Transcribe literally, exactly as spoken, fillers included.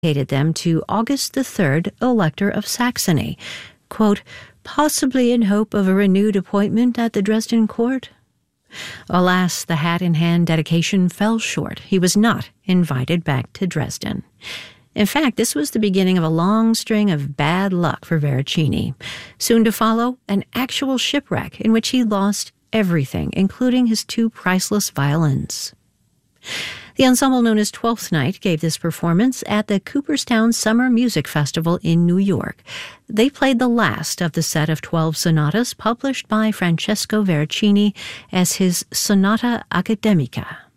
dedicated them to August the Third, Elector of Saxony, quote, possibly in hope of a renewed appointment at the Dresden court. Alas, the hat-in-hand dedication fell short. He was not invited back to Dresden. In fact, this was the beginning of a long string of bad luck for Veracini. Soon to follow, an actual shipwreck in which he lost everything, including his two priceless violins. The ensemble known as Twelfth Night gave this performance at the Cooperstown Summer Music Festival in New York. They played the last of the set of twelve sonatas published by Francesco Veracini as his Sonata Academica.